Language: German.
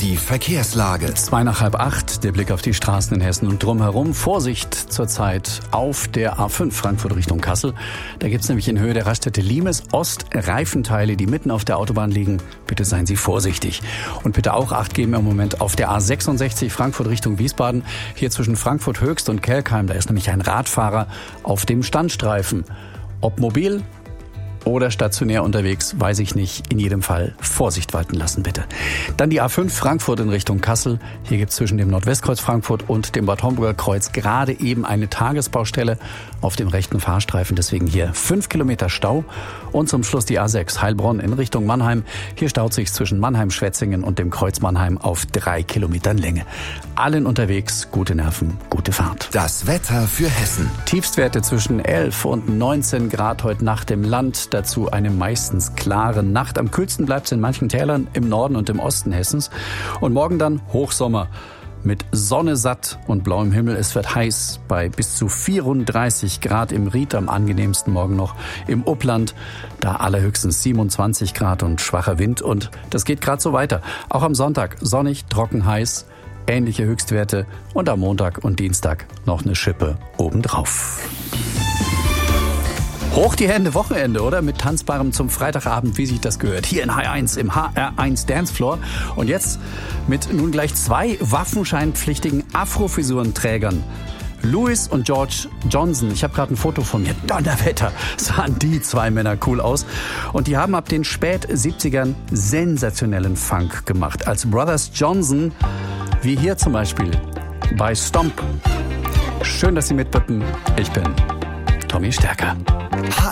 die Verkehrslage. 7:55, der Blick auf die Straßen in Hessen und drumherum. Vorsicht zurzeit auf der A5 Frankfurt Richtung Kassel. Da gibt es nämlich in Höhe der Raststätte Limes Ost Reifenteile, die mitten auf der Autobahn liegen. Bitte seien Sie vorsichtig. Und bitte auch Acht geben im Moment auf der A66 Frankfurt Richtung Wiesbaden. Hier zwischen Frankfurt Höchst und Kelkheim. Da ist nämlich ein Radfahrer auf dem Standstreifen. Ob mobil oder stationär unterwegs, weiß ich nicht. In jedem Fall Vorsicht walten lassen, bitte. Dann die A5 Frankfurt in Richtung Kassel. Hier gibt es zwischen dem Nordwestkreuz Frankfurt und dem Bad Homburger Kreuz gerade eben eine Tagesbaustelle auf dem rechten Fahrstreifen. Deswegen hier 5 Kilometer Stau. Und zum Schluss die A6 Heilbronn in Richtung Mannheim. Hier staut sich zwischen Mannheim-Schwetzingen und dem Kreuz Mannheim auf 3 Kilometern Länge. Allen unterwegs, gute Nerven, gute Fahrt. Das Wetter für Hessen. Tiefstwerte zwischen 11 und 19 Grad heute Nacht im Land. Dazu eine meistens klare Nacht. Am kühlsten bleibt es in manchen Tälern im Norden und im Osten Hessens. Und morgen dann Hochsommer mit Sonne satt und blauem Himmel. Es wird heiß bei bis zu 34 Grad im Ried, am angenehmsten morgen noch im Upland. Da allerhöchstens 27 Grad und schwacher Wind. Und das geht gerade so weiter. Auch am Sonntag sonnig, trocken, heiß. Ähnliche Höchstwerte. Und am Montag und Dienstag noch eine Schippe obendrauf. Hoch die Hände, Wochenende, oder? Mit Tanzbarem zum Freitagabend, wie sich das gehört. Hier in H1 im HR1 Dancefloor. Und jetzt mit nun gleich 2 waffenscheinpflichtigen Afrofisurenträgern. Louis und George Johnson. Ich habe gerade ein Foto von mir. Donnerwetter, sahen die 2 Männer cool aus. Und die haben ab den Spät-70ern sensationellen Funk gemacht. Als Brothers Johnson, wie hier zum Beispiel bei Stomp. Schön, dass Sie mitbippen. Ich bin Tommy Stärker.